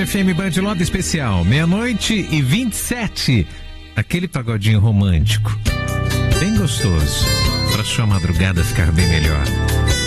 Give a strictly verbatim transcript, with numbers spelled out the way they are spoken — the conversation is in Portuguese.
F M Band Lota Especial, meia-noite e vinte e sete. Aquele pagodinho romântico, bem gostoso, para sua madrugada ficar bem melhor.